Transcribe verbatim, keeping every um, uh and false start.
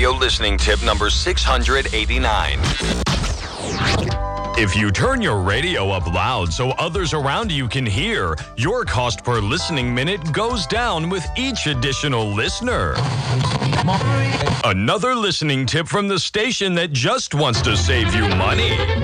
radio listening tip number six hundred eighty-nine. If you turn your radio up loud so others around you can hear, your cost per listening minute goes down with each additional listener. Another listening tip from the station that just wants to save you money.